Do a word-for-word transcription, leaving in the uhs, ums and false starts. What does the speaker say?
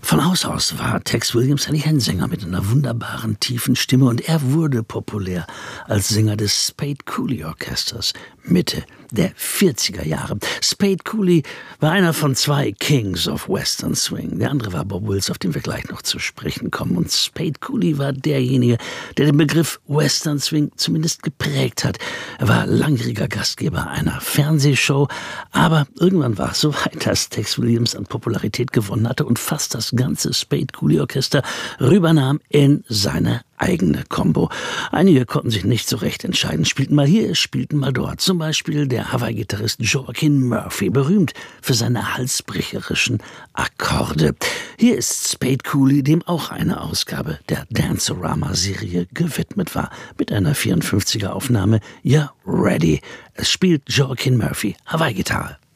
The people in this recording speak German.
Von Haus aus war Tex Williams eigentlich ein Sänger mit einer wunderbaren, tiefen Stimme und er wurde populär als Sänger des Spade Cooley Orchesters Mitte der vierziger Jahre. Spade Cooley war einer von zwei Kings of Western Swing. Der andere war Bob Wills, auf den wir gleich noch zu sprechen kommen. Und Spade Cooley war derjenige, der den Begriff Western Swing zumindest geprägt hat. Er war langjähriger Gastgeber einer Fernsehshow, aber irgendwann war es so weit, dass Tex Williams an Popularität gewonnen hatte und fast das ganze Spade Cooley Orchester rübernahm in seine eigene Combo. Einige konnten sich nicht so recht entscheiden, spielten mal hier, spielten mal dort. Zum Beispiel der Hawaii-Gitarrist Joaquin Murphy, berühmt für seine halsbrecherischen Akkorde. Hier ist Spade Cooley, dem auch eine Ausgabe der Dance-O-Rama-Serie gewidmet war, mit einer vierundfünfziger Aufnahme. Ja, ready. Es spielt Joaquin Murphy, Hawaii-Gitarre.